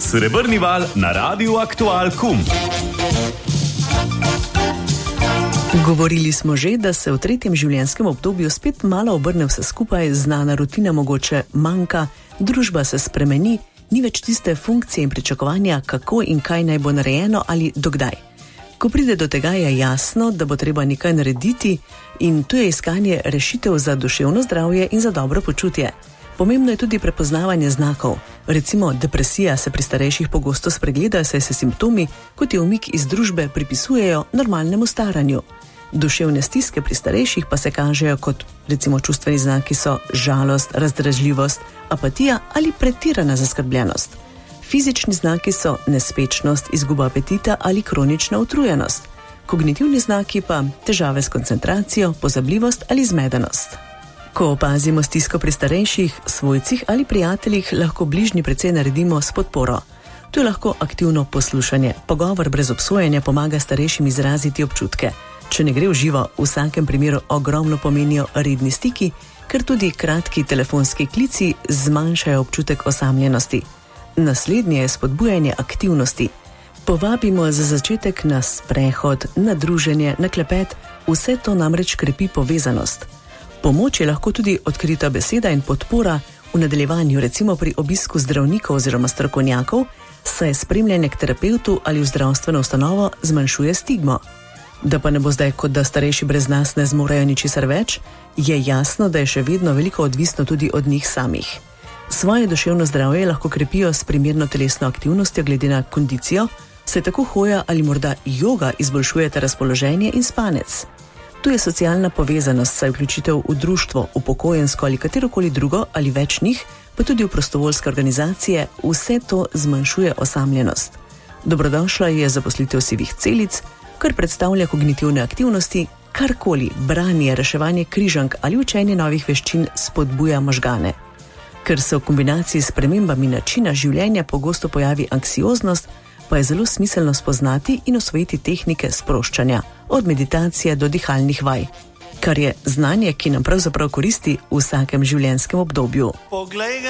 Srebrni val na Radiu Aktual KUM. Govorili smo že, da se v tretjem življenjskem obdobju spet malo obrne vse skupaj, znana rutina mogoče manjka, družba se spremeni, ni več tiste funkcije in pričakovanja, kako in kaj naj bo narejeno ali dokdaj. Ko pride do tega, je jasno, da bo treba nekaj narediti in tu je iskanje rešitev za duševno zdravje in za dobro počutje. Pomembno je tudi prepoznavanje znakov. Recimo, depresija se pri starejših pogosto spregleda, saj se simptomi, kot je umik iz družbe, pripisujejo normalnemu staranju. Duševne stiske pri starejših pa se kažejo kot, recimo, čustveni znaki so žalost, razdražljivost, apatija ali pretirana zaskrbljenost. Fizični znaki so nespečnost, izguba apetita ali kronična utrujenost. Kognitivni znaki pa težave s koncentracijo, pozabljivost ali zmedenost. Ko opazimo stisko pri starejših, svojcih ali prijateljih, lahko bližnji precej naredimo s podporo. Tu je lahko aktivno poslušanje. Pogovor brez obsojanja pomaga starejšim izraziti občutke. Če ne gre v živo, v vsakem primeru ogromno pomenijo redni stiki, ker tudi kratki telefonski klici zmanjšajo občutek osamljenosti. Naslednje je spodbujanje aktivnosti. Povabimo za začetek na sprehod, na druženje, na klepet, vse to namreč krepi povezanost. Pomoč je lahko tudi odkrita beseda in podpora v nadaljevanju, recimo pri obisku zdravnikov oziroma strokovnjakov, saj spremljanje k terapevtu ali v zdravstveno ustanovo zmanjšuje stigmo. Da pa ne bo zdaj, kot da starejši brez nas ne zmorejo ničesar več, je jasno, da je še vedno veliko odvisno tudi od njih samih. Svoje duševno zdravje lahko krepijo s primerno telesno aktivnostjo glede na kondicijo, saj tako hoja ali morda joga izboljšujete razpoloženje in spanec. Tu je socialna povezanost, saj vključitev v društvo, upokojensko ali katerokoli drugo ali več njih, pa tudi v prostovoljske organizacije, vse to zmanjšuje osamljenost. Dobrodošla je zaposlitev sivih celic, kar predstavlja kognitivne aktivnosti, karkoli, branje, reševanje križank ali učenje novih veščin spodbuja možgane. Ker se v kombinaciji s spremembami načina življenja pogosto pojavi anksioznost, pa je zelo smiselno spoznati in osvojiti tehnike sproščanja, od meditacije do dihalnih vaj, kar je znanje, ki nam pravzaprav koristi v vsakem življenjskem obdobju.